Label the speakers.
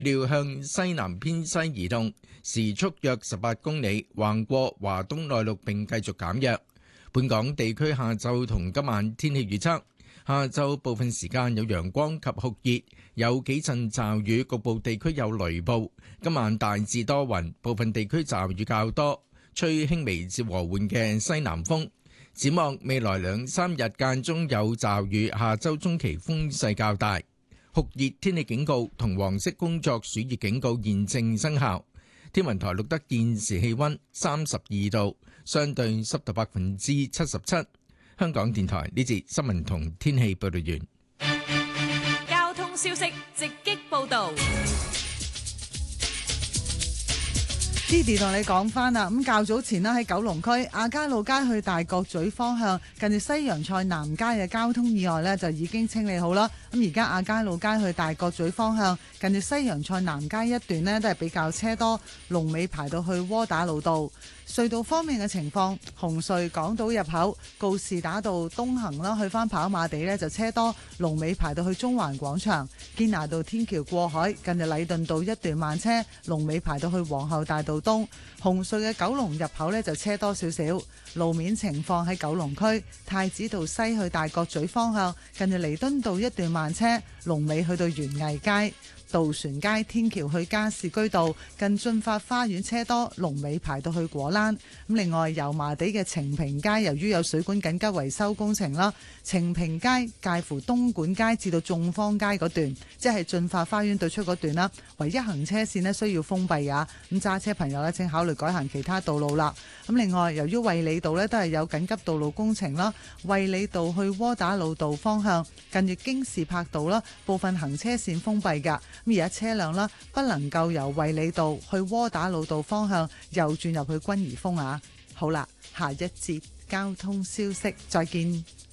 Speaker 1: 料向西南偏西移動，時速約18公里，橫過華東內陸並繼續減弱。本港地區下晝同今晚天氣預測：下晝部分時間有陽光及酷熱，有幾陣驟雨，局部地區有雷暴。今晚大致多雲，部分地區驟雨較多，吹輕微至和緩嘅西南風。展望未來2-3日間中有驟雨，下週中期風勢較大。酷熱天氣警告同黃色工作暑熱警告現正生效。天文台錄得現時氣溫32度，相對濕度77%。香港電台呢節新聞同天氣報道完。
Speaker 2: 交通消息直擊報道。
Speaker 3: Didi 同你講翻啦，咁較早前啦喺九龍區亞皆老街去大角咀方向，近住西洋菜南街嘅交通意外呢就已經清理好啦。咁而家亞皆老街去大角咀方向，近住西洋菜南街一段呢都係比較車多，龍尾排到去窩打老道。隧道方面嘅情況，紅隧港島入口告士打道東行啦，去翻跑馬地呢就車多，龍尾排到去中環廣場。堅拿道天橋過海，近住禮頓道一段慢車，龍尾排到去皇后大道東。紅隧嘅九龍入口呢就車多少少。路面情況喺九龍區太子道西去大角咀方向，近住彌敦道一段慢車，龍尾去到園藝街。渡船街天橋去加士居道近駿發花園車多，龍尾排到去果欄。咁另外油麻地嘅晴平街由於有水管緊急維修工程啦，晴平街介乎東莞街至到眾坊街嗰段，即係駿發花園對出嗰段啦，唯一行車線呢需要封閉㗎。咁揸車朋友呢，請考慮改行其他道路啦。咁另外由於衛理道呢都係有緊急道路工程啦，衛理道去窩打老道方向近住京士柏道啦，部分行車線封閉㗎。咁而家車輛啦，不能夠由衛理道去窩打老道方向右轉入去君怡峰啊！好啦，下一節交通消息，再見。